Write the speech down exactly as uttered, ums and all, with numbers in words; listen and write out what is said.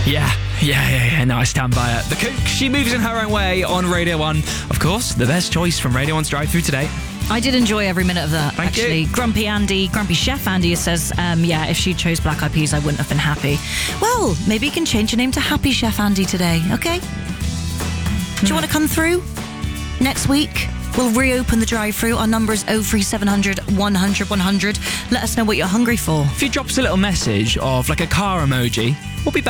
Yeah, yeah, yeah, yeah. No, I stand by it. The Kook, she moves in her own way on Radio one. Of course, the best choice from Radio one's drive-through today. I did enjoy every minute of that, Thank actually. you. Grumpy Andy, Grumpy Chef Andy says, um, yeah, if she chose Black Eyed Peas, I wouldn't have been happy. Well, maybe you can change your name to Happy Chef Andy today, okay? Do you want to come through next week? We'll reopen the drive-through. Our number is oh three seven hundred, one hundred, one hundred. Let us know what you're hungry for. If you drop us a little message of like a car emoji, we'll be back.